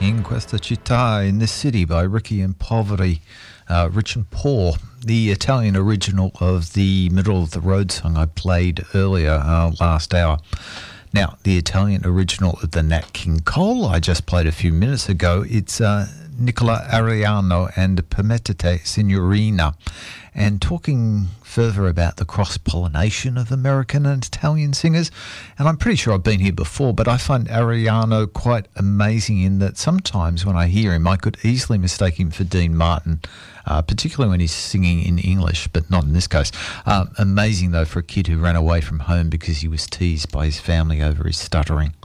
In Questa Città, in this city, by Ricky and Poveri, Rich and Poor, the Italian original of the Middle of the Road song I played earlier, last hour. Now, the Italian original of the Nat King Cole I just played a few minutes ago, it's Nicola Ariano and Permettete Signorina. And talking further about the cross-pollination of American and Italian singers, and I'm pretty sure I've been here before, but I find Ariano quite amazing in that sometimes when I hear him, I could easily mistake him for Dean Martin, particularly when he's singing in English, but not in this case. Amazing, though, for a kid who ran away from home because he was teased by his family over his stuttering.